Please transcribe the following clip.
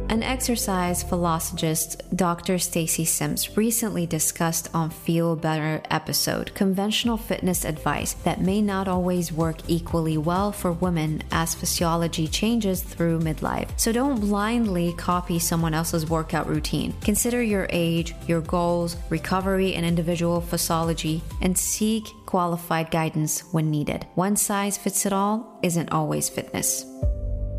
An exercise philologist, Dr. Stacy Sims, recently discussed on Feel Better episode conventional fitness advice that may not always work equally well for women as physiology changes through midlife. So don't blindly copy someone else's workout routine. Consider your age, your goals, recovery, and individual physiology, and seek qualified guidance when needed. One size fits it all isn't always fitness.